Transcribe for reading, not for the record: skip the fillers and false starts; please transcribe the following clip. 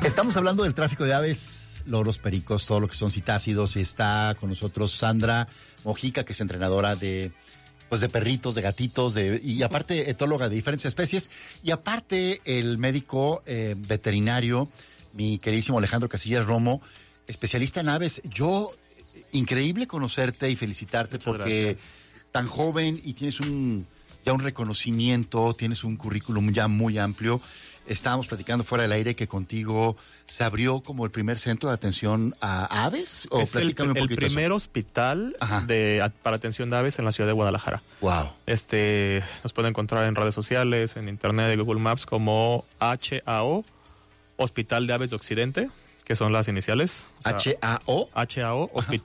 Estamos hablando del tráfico de aves, loros, pericos, todo lo que son citácidos. Está con nosotros Sandra Mojica, que es entrenadora de perritos, de gatitos, y aparte etóloga de diferentes especies. Y aparte el médico veterinario, mi queridísimo Alejandro Casillas Romo, especialista en aves. Increíble conocerte y felicitarte. Muchas porque gracias. Tan joven y tienes ya un reconocimiento, tienes un currículum ya muy amplio. Estábamos platicando fuera del aire que contigo se abrió como el primer centro de atención a aves. ¿O platícame un poquito el primer hospital para atención de aves en la ciudad de Guadalajara. Wow. Nos pueden encontrar en redes sociales, en internet, de Google Maps, como HAO, Hospital de Aves de Occidente, que son las iniciales. HAO. HAO, Hospital